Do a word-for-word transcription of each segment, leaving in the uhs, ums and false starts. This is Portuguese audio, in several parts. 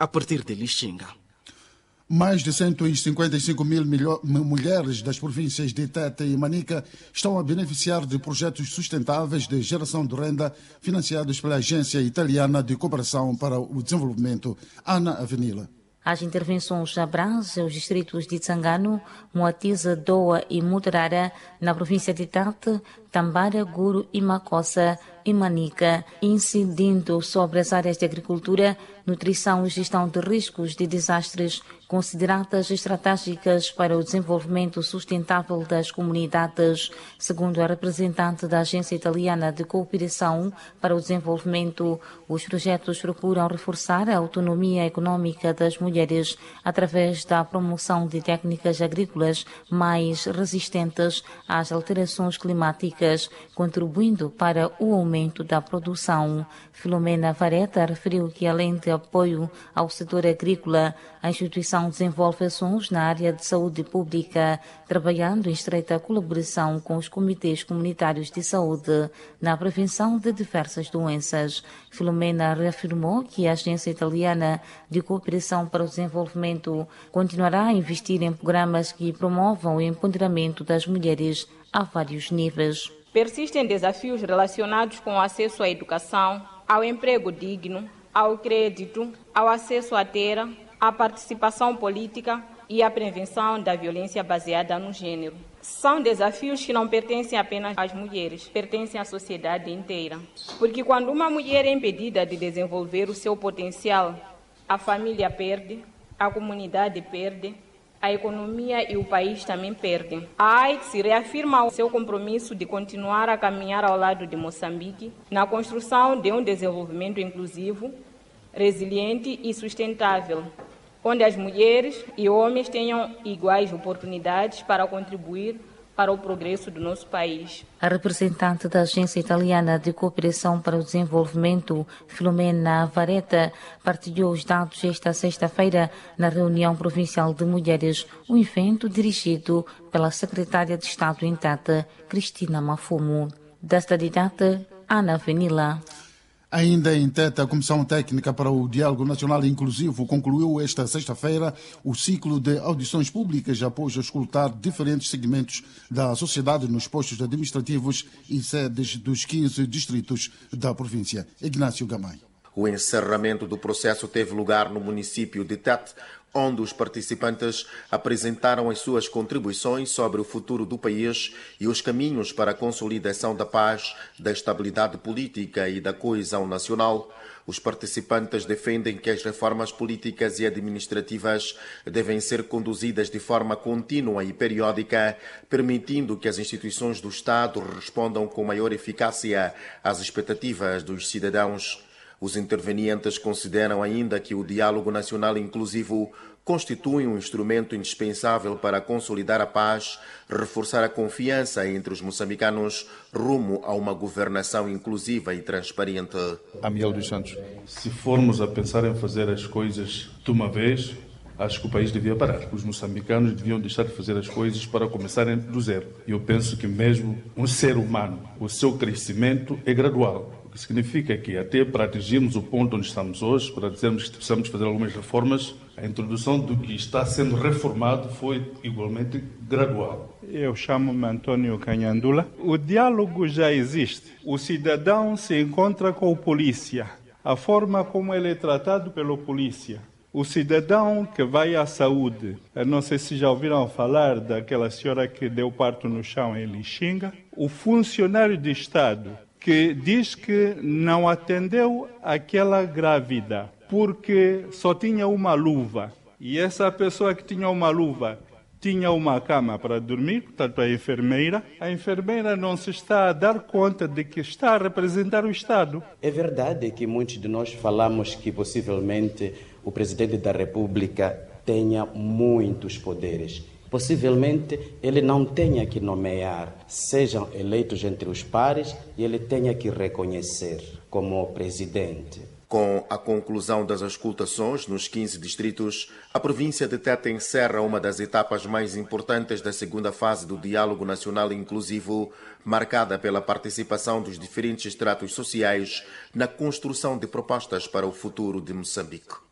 a partir de Lixinga. Mais de cento e cinquenta e cinco mil mulheres das províncias de Tete e Manica estão a beneficiar de projetos sustentáveis de geração de renda financiados pela Agência Italiana de Cooperação para o Desenvolvimento, Ana Avenila. As intervenções abrangem os distritos de Tsangano, Moatize, Doa e Mutarara, na província de Tete, Tambara, Guru e Makossa e Manica, incidindo sobre as áreas de agricultura, nutrição e gestão de riscos de desastres consideradas estratégicas para o desenvolvimento sustentável das comunidades. Segundo a representante da Agência Italiana de Cooperação para o Desenvolvimento, os projetos procuram reforçar a autonomia econômica das mulheres através da promoção de técnicas agrícolas mais resistentes às alterações climáticas, contribuindo para o aumento da produção. Filomena Vareta referiu que, além de apoio ao setor agrícola, a instituição desenvolve ações na área de saúde pública, trabalhando em estreita colaboração com os comitês comunitários de saúde na prevenção de diversas doenças. Filomena reafirmou que a Agência Italiana de Cooperação para o Desenvolvimento continuará a investir em programas que promovam o empoderamento das mulheres a vários níveis. Persistem desafios relacionados com o acesso à educação, ao emprego digno, ao crédito, ao acesso à terra, à participação política e à prevenção da violência baseada no gênero. São desafios que não pertencem apenas às mulheres, pertencem à sociedade inteira. Porque quando uma mulher é impedida de desenvolver o seu potencial, a família perde, a comunidade perde, a economia e o país também perdem. A A I C reafirma o seu compromisso de continuar a caminhar ao lado de Moçambique na construção de um desenvolvimento inclusivo, resiliente e sustentável, onde as mulheres e homens tenham iguais oportunidades para contribuir para o progresso do nosso país. A representante da Agência Italiana de Cooperação para o Desenvolvimento, Filomena Vareta, partilhou os dados esta sexta-feira na reunião provincial de mulheres, um evento dirigido pela secretária de Estado em Tete, Cristina Mafumo. Da cidade de Tete, Ana Avenila. Ainda em Tete, a Comissão Técnica para o Diálogo Nacional Inclusivo concluiu esta sexta-feira o ciclo de audições públicas após escutar diferentes segmentos da sociedade nos postos administrativos e sedes dos quinze distritos da província. Ignácio Gamay. O encerramento do processo teve lugar no município de Tete, onde os participantes apresentaram as suas contribuições sobre o futuro do país e os caminhos para a consolidação da paz, da estabilidade política e da coesão nacional. Os participantes defendem que as reformas políticas e administrativas devem ser conduzidas de forma contínua e periódica, permitindo que as instituições do Estado respondam com maior eficácia às expectativas dos cidadãos. Os intervenientes consideram ainda que o diálogo nacional inclusivo constitui um instrumento indispensável para consolidar a paz, reforçar a confiança entre os moçambicanos rumo a uma governação inclusiva e transparente. Amiel dos Santos, se formos a pensar em fazer as coisas de uma vez, acho que o país devia parar. Os moçambicanos deviam deixar de fazer as coisas para começarem do zero. Eu penso que mesmo um ser humano, o seu crescimento é gradual. O que significa que até para atingirmos o ponto onde estamos hoje, para dizermos que precisamos fazer algumas reformas, a introdução do que está sendo reformado foi igualmente gradual. Eu chamo-me Antônio Canhandula. O diálogo já existe. O cidadão se encontra com o polícia. A forma como ele é tratado pelo polícia. O cidadão que vai à saúde, eu não sei se já ouviram falar daquela senhora que deu parto no chão em Lixinga. O funcionário de Estado que diz que não atendeu aquela grávida porque só tinha uma luva. E essa pessoa que tinha uma luva tinha uma cama para dormir, portanto a enfermeira. A enfermeira não se está a dar conta de que está a representar o Estado. É verdade que muitos de nós falamos que possivelmente o Presidente da República tenha muitos poderes. Possivelmente ele não tenha que nomear, sejam eleitos entre os pares, e ele tenha que reconhecer como presidente. Com a conclusão das auscultações nos quinze distritos, a província de Tete encerra uma das etapas mais importantes da segunda fase do Diálogo Nacional Inclusivo, marcada pela participação dos diferentes estratos sociais na construção de propostas para o futuro de Moçambique.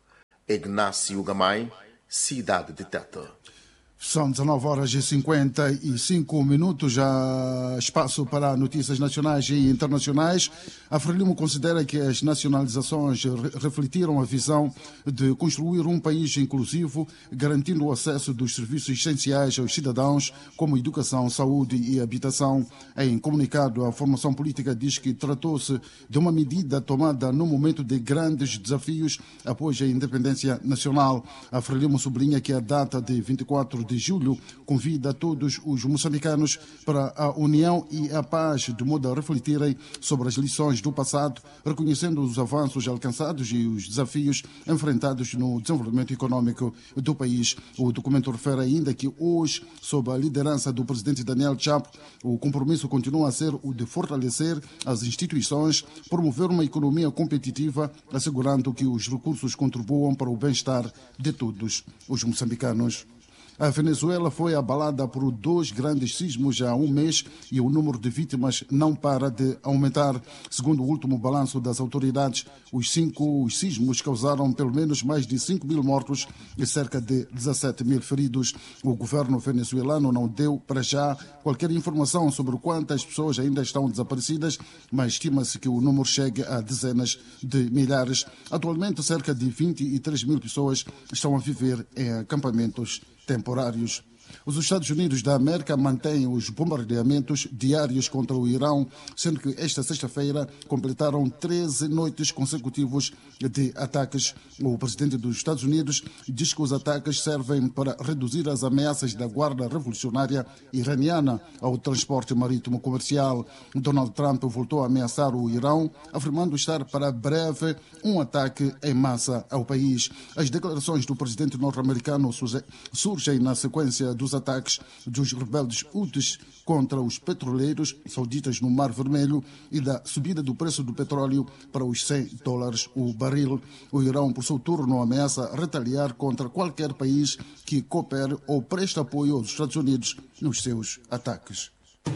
Ignácio Gamay, cidade de Tete. São dezenove horas e cinquenta e cinco minutos, já espaço para notícias nacionais e internacionais. A Frelimo considera que as nacionalizações refletiram a visão de construir um país inclusivo, garantindo o acesso dos serviços essenciais aos cidadãos, como educação, saúde e habitação. Em comunicado, a formação política diz que tratou-se de uma medida tomada no momento de grandes desafios após a independência nacional. A Frelimo sublinha que a data de vinte e quatro de julho convida todos os moçambicanos para a união e a paz, de modo a refletirem sobre as lições do passado, reconhecendo os avanços alcançados e os desafios enfrentados no desenvolvimento econômico do país. O documento refere ainda que hoje, sob a liderança do presidente Daniel Chapo, o compromisso continua a ser o de fortalecer as instituições, promover uma economia competitiva, assegurando que os recursos contribuam para o bem-estar de todos os moçambicanos. A Venezuela foi abalada por dois grandes sismos há um mês e o número de vítimas não para de aumentar. Segundo o último balanço das autoridades, os cinco sismos causaram pelo menos mais de cinco mil mortos e cerca de dezassete mil feridos. O governo venezuelano não deu para já qualquer informação sobre quantas pessoas ainda estão desaparecidas, mas estima-se que o número chegue a dezenas de milhares. Atualmente, cerca de vinte e três mil pessoas estão a viver em acampamentos temporários. Os Estados Unidos da América mantêm os bombardeamentos diários contra o Irão, sendo que esta sexta-feira completaram treze noites consecutivas de ataques. O presidente dos Estados Unidos diz que os ataques servem para reduzir as ameaças da Guarda Revolucionária Iraniana ao transporte marítimo comercial. Donald Trump voltou a ameaçar o Irão, afirmando estar para breve um ataque em massa ao país. As declarações do presidente norte-americano surgem na sequência dos ataques dos rebeldes Houthis contra os petroleiros sauditas no Mar Vermelho e da subida do preço do petróleo para os cem dólares o barril. O Irão, por seu turno, ameaça retaliar contra qualquer país que coopere ou preste apoio aos Estados Unidos nos seus ataques.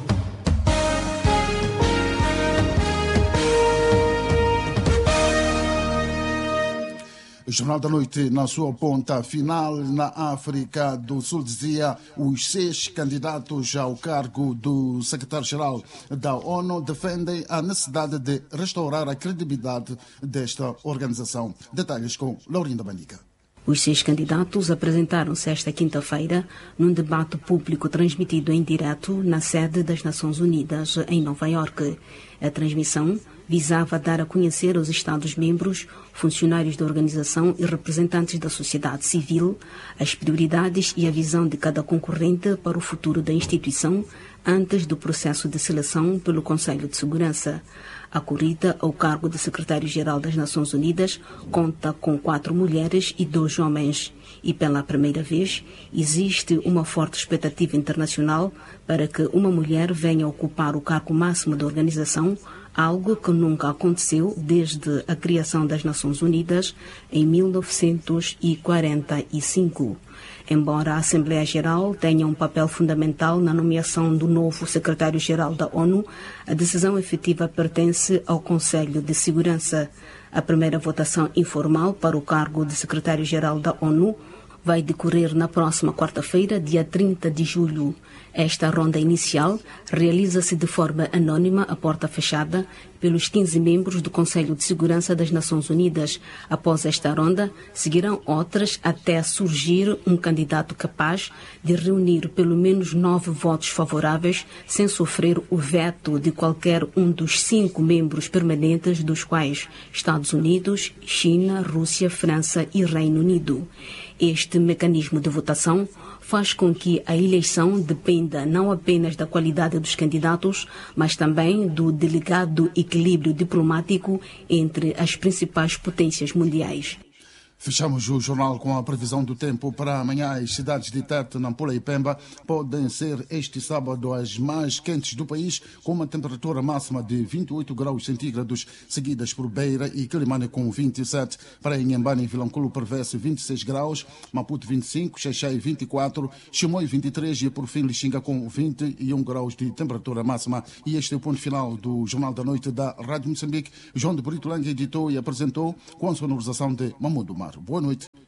O Jornal da Noite, na sua ponta final, na África do Sul, dizia os seis candidatos ao cargo do secretário-geral da ONU defendem a necessidade de restaurar a credibilidade desta organização. Detalhes com Laurinda Manica. Os seis candidatos apresentaram-se esta quinta-feira num debate público transmitido em direto na sede das Nações Unidas, em Nova Iorque. A transmissão visava dar a conhecer aos Estados-membros, funcionários da organização e representantes da sociedade civil as prioridades e a visão de cada concorrente para o futuro da instituição antes do processo de seleção pelo Conselho de Segurança. A corrida ao cargo de secretário-geral das Nações Unidas conta com quatro mulheres e dois homens. E pela primeira vez existe uma forte expectativa internacional para que uma mulher venha ocupar o cargo máximo da organização, algo que nunca aconteceu desde a criação das Nações Unidas em mil novecentos e quarenta e cinco. Embora a Assembleia Geral tenha um papel fundamental na nomeação do novo secretário-geral da ONU, a decisão efetiva pertence ao Conselho de Segurança. A primeira votação informal para o cargo de secretário-geral da ONU vai decorrer na próxima quarta-feira, dia trinta de julho. Esta ronda inicial realiza-se de forma anônima, à porta fechada, pelos quinze membros do Conselho de Segurança das Nações Unidas. Após esta ronda, seguirão outras até surgir um candidato capaz de reunir pelo menos nove votos favoráveis, sem sofrer o veto de qualquer um dos cinco membros permanentes, dos quais Estados Unidos, China, Rússia, França e Reino Unido. Este mecanismo de votação faz com que a eleição dependa não apenas da qualidade dos candidatos, mas também do delicado equilíbrio diplomático entre as principais potências mundiais. Fechamos o jornal com a previsão do tempo para amanhã. As cidades de Tete, Nampula e Pemba podem ser este sábado as mais quentes do país, com uma temperatura máxima de vinte e oito graus centígrados, seguidas por Beira e Quelimane com vinte e sete. Para Inhambane e Vilanculo prevê-se vinte e seis graus, Maputo vinte e cinco, Xaixai vinte e quatro, Chimoio vinte e três e por fim Lixinga com vinte e um graus de temperatura máxima. E este é o ponto final do Jornal da Noite da Rádio Moçambique. João de Brito Lange editou e apresentou com a sonorização de Mamudo Mar. Boa noite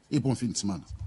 e bom fim de semana.